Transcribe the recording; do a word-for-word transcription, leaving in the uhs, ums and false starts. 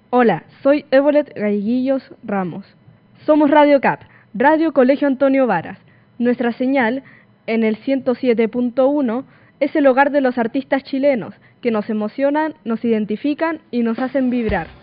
Hola, soy Evolet Galleguillos Ramos. Somos Radio Cap, Radio Colegio Antonio Varas. Nuestra señal, en el ciento siete punto uno, es el hogar de los artistas chilenos, que nos emocionan, nos identifican y nos hacen vibrar.